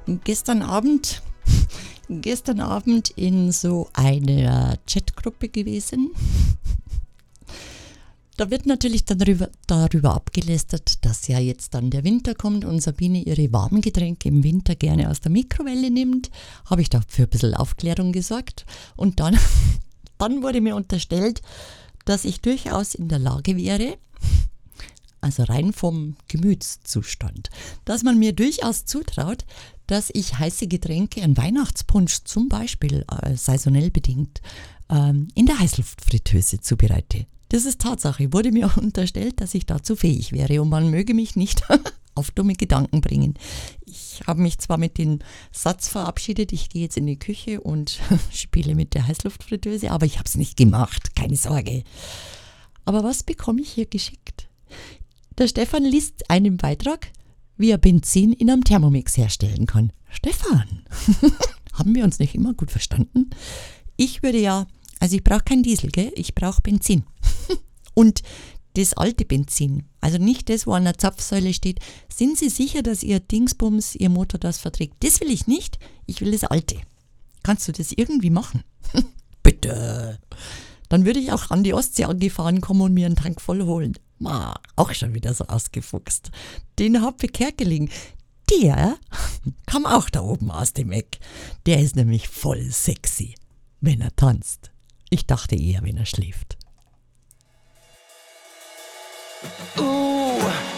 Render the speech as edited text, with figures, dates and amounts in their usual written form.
Gestern Abend in so einer Chatgruppe gewesen. Da wird natürlich dann darüber abgelästert, dass ja jetzt dann der Winter kommt und Sabine ihre warmen Getränke im Winter gerne aus der Mikrowelle nimmt. Habe ich da für ein bisschen Aufklärung gesorgt. Und dann wurde mir unterstellt, dass ich durchaus in der Lage wäre, also rein vom Gemütszustand, dass man mir durchaus zutraut, dass ich heiße Getränke, einen Weihnachtspunsch zum Beispiel, saisonell bedingt, in der Heißluftfritteuse zubereite. Das ist Tatsache, wurde mir unterstellt, dass ich dazu fähig wäre und man möge mich nicht auf dumme Gedanken bringen. Ich habe mich zwar mit dem Satz verabschiedet, ich gehe jetzt in die Küche und spiele mit der Heißluftfritteuse, aber ich habe es nicht gemacht, keine Sorge. Aber was bekomme ich hier geschickt? Der Stefan liest einen Beitrag, wie er Benzin in einem Thermomix herstellen kann. Stefan, haben wir uns nicht immer gut verstanden? Ich brauche kein Diesel, gell? Ich brauche Benzin. Und das alte Benzin, also nicht das, wo an der Zapfsäule steht. Sind Sie sicher, dass Ihr Dingsbums, Ihr Motor das verträgt? Das will ich nicht, ich will das alte. Kannst du das irgendwie machen? Bitte. Dann würde ich auch an die Ostsee angefahren kommen und mir einen Tank voll holen. Auch schon wieder so ausgefuchst. Den Happe Kerkeling, der kam auch da oben aus dem Eck. Der ist nämlich voll sexy, wenn er tanzt. Ich dachte eher, wenn er schläft.